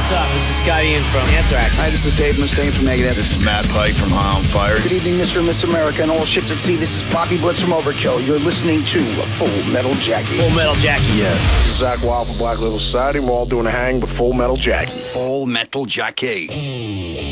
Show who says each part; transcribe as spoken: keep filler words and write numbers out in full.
Speaker 1: what's up? This is Scott Ian from Anthrax.
Speaker 2: Hi, this is Dave Mustaine from Megadeth.
Speaker 3: This is Matt Pike from High on Fire.
Speaker 2: Good evening, Mister and Miss America and all ships at sea. This is Bobby Blitz from Overkill. You're listening to Full Metal Jackie.
Speaker 1: Full Metal Jackie.
Speaker 3: Yes.
Speaker 4: This is Zach Wild for Black Label Society. We're all doing a hang with Full Metal Jackie.
Speaker 3: Full Metal Jackie.